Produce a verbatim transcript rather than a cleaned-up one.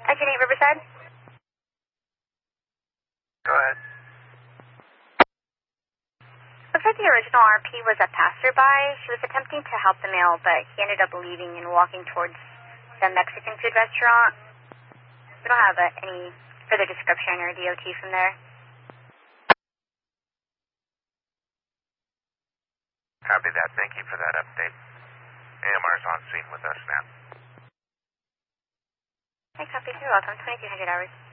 Engine eight Riverside? Go ahead. Looks like the original R P was a passerby. She was attempting to help the male, but he ended up leaving and walking towards the Mexican food restaurant. We don't have uh, any further description or D O T from there. Copy that. Thank you for that update. A M R's on scene with us now. Thanks, copy. You're welcome. twenty-two hundred hours.